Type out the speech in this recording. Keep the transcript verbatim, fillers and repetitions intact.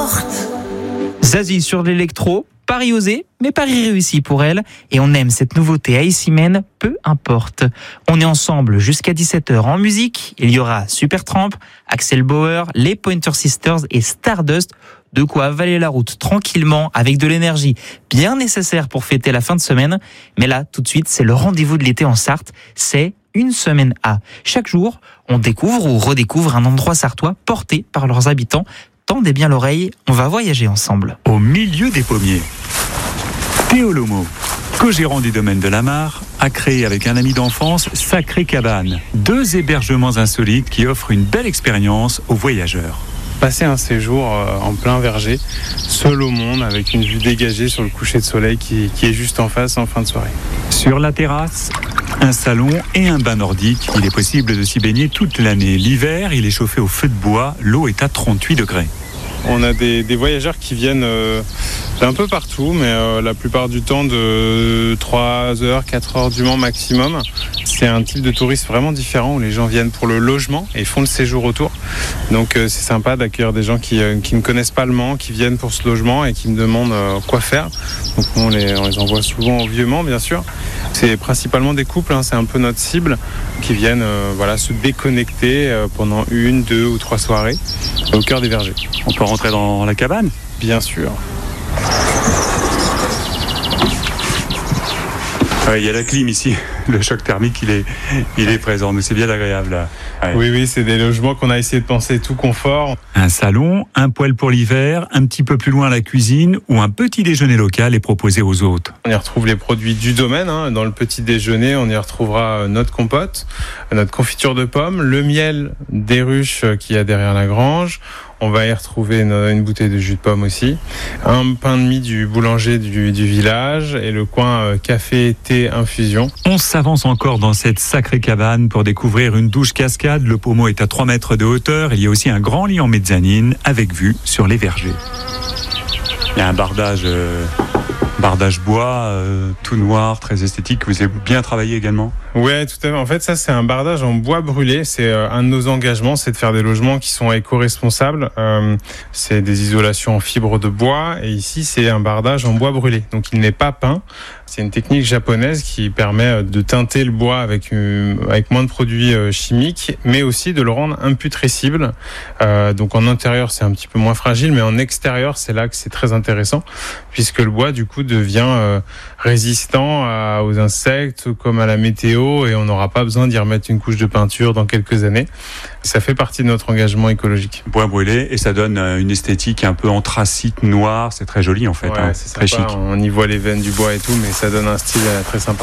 porte. Zazie sur l'électro, pari osé, mais pari réussi pour elle. Et on aime cette nouveauté haïtienne, peu importe. On est ensemble jusqu'à dix-sept heures en musique. Il y aura Supertramp, Axel Bauer, les Pointer Sisters et Stardust. De quoi avaler la route tranquillement avec de l'énergie bien nécessaire pour fêter la fin de semaine. Mais là, tout de suite, c'est le rendez-vous de l'été en Sarthe. C'est Une Semaine à. Chaque jour, on découvre ou redécouvre un endroit sartois porté par leurs habitants. Tendez bien l'oreille, on va voyager ensemble. Au milieu des pommiers, Théo Lomo, co-gérant du domaine de la Mare, a créé avec un ami d'enfance Sacré Cabane, deux hébergements insolites qui offrent une belle expérience aux voyageurs. Passer un séjour en plein verger, seul au monde, avec une vue dégagée sur le coucher de soleil qui, qui est juste en face en fin de soirée. Sur la terrasse, un salon et un bain nordique. Il est possible de s'y baigner toute l'année. L'hiver, il est chauffé au feu de bois. L'eau est à trente-huit degrés. On a des, des voyageurs qui viennent euh, d'un peu partout, mais euh, la plupart du temps de trois heures, quatre heures du Mans maximum. C'est un type de tourisme vraiment différent où les gens viennent pour le logement et font le séjour autour. Donc euh, c'est sympa d'accueillir des gens qui, euh, qui ne connaissent pas le Mans, qui viennent pour ce logement et qui me demandent euh, quoi faire. Donc on les, on les envoie souvent au Vieux Mans, bien sûr. C'est principalement des couples, hein, c'est un peu notre cible, qui viennent euh, voilà, se déconnecter euh, pendant une, deux ou trois soirées au cœur des vergers. On peut rentrer dans la cabane ? Bien sûr. Ouais, il y a la clim ici, le choc thermique il est, il est présent, mais c'est bien agréable là. Ouais. Oui, oui, c'est des logements qu'on a essayé de penser tout confort. Un salon, un poêle pour l'hiver, un petit peu plus loin la cuisine ou un petit déjeuner local est proposé aux hôtes. On y retrouve les produits du domaine, hein. Dans le petit déjeuner, on y retrouvera notre compote, notre confiture de pommes, le miel des ruches qu'il y a derrière la grange. On va y retrouver une, une bouteille de jus de pomme aussi, un pain de mie du boulanger du, du village et le coin euh, café, thé, infusion. On s'avance encore dans cette sacrée cabane pour découvrir une douche cascade. Le pommeau est à trois mètres de hauteur. Il y a aussi un grand lit en mezzanine avec vue sur les vergers. Il y a un bardage, euh, bardage bois, euh, tout noir, très esthétique. Vous avez bien travaillé également ? Ouais, tout à fait. En fait, ça, c'est un bardage en bois brûlé. C'est euh, un de nos engagements, c'est de faire des logements qui sont éco-responsables. Euh, c'est des isolations en fibre de bois. Et ici, c'est un bardage en bois brûlé. Donc, il n'est pas peint. C'est une technique japonaise qui permet de teinter le bois avec, une, avec moins de produits euh, chimiques, mais aussi de le rendre imputrescible. Euh, donc, en intérieur, c'est un petit peu moins fragile, mais en extérieur, c'est là que c'est très intéressant, puisque le bois, du coup, devient euh, résistant à, aux insectes, comme à la météo, et on n'aura pas besoin d'y remettre une couche de peinture dans quelques années. Ça fait partie de notre engagement écologique. Bois brûlé, et ça donne une esthétique un peu anthracite, noire. C'est très joli en fait, ouais, hein, c'est très sympa. chic. On y voit les veines du bois et tout, mais ça donne un style très sympa.